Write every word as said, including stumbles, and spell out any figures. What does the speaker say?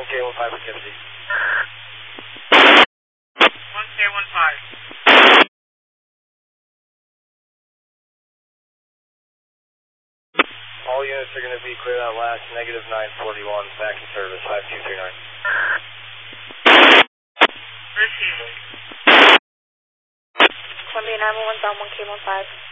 one K one five for Poughkeepsie. one K one five. All units are going to be cleared out last, negative nine forty-one, back in service, five two three nine. Received. Columbia nine one one, down one K one five.